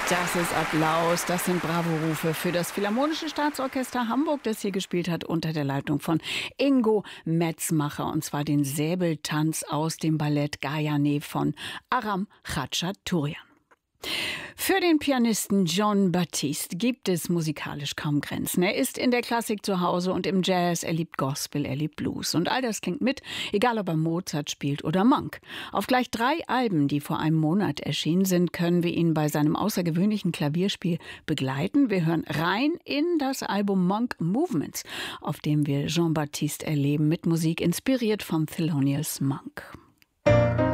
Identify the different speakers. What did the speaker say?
Speaker 1: Das ist Applaus, das sind Bravo-Rufe für das Philharmonische Staatsorchester Hamburg, das hier gespielt hat unter der Leitung von Ingo Metzmacher, und zwar den Säbeltanz aus dem Ballett Gayane von Aram Khachaturian. Für den Pianisten Jon Batiste gibt es musikalisch kaum Grenzen. Er ist in der Klassik zu Hause und im Jazz. Er liebt Gospel, er liebt Blues. Und all das klingt mit, egal ob er Mozart spielt oder Monk. Auf gleich 3 Alben, die vor einem Monat erschienen sind, können wir ihn bei seinem außergewöhnlichen Klavierspiel begleiten. Wir hören rein in das Album Monk Movements, auf dem wir Jon Batiste erleben, mit Musik inspiriert von Thelonious Monk.